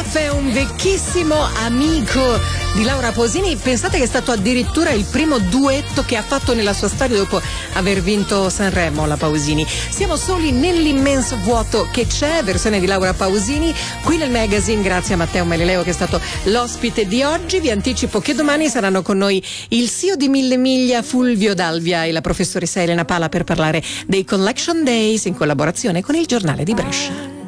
è un vecchissimo amico di Laura Pausini. Pensate che è stato addirittura il primo duetto che ha fatto nella sua storia dopo aver vinto Sanremo, la Pausini. Siamo soli nell'immenso vuoto che c'è, versione di Laura Pausini qui nel magazine, grazie a Matteo Melileo che è stato l'ospite di oggi. Vi anticipo che domani saranno con noi il CEO di Mille Miglia Fulvio Dalvia e la professoressa Elena Pala per parlare dei Collection Days in collaborazione con il Giornale di Brescia.